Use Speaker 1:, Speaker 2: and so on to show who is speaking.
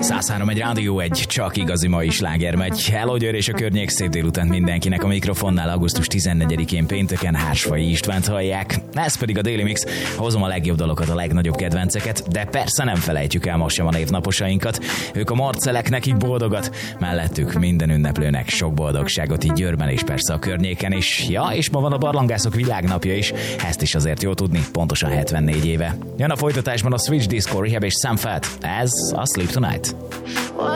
Speaker 1: 103 egy rádió, egy csak igazi mai sláger megy. Hello Győr és a környék, szép délután mindenkinek a mikrofonnál. Augusztus 14-én pénteken Hársfai Istvánt hallják. Ez pedig a Daily Mix. Hozom a legjobb dalokat, a legnagyobb kedvenceket, de persze nem felejtjük el most sem a névnaposainkat. Ők a Marcellek, nekik boldogat, mellettük minden ünneplőnek sok boldogságot itt Győrben és persze a környéken is. Ja, és ma van a barlangászok világnapja is, ezt is azért jó tudni, pontosan 74 éve. Jön a folytatásban a Switch Disco, Rehab és Sam Fat. Ez a Sleep Tonight.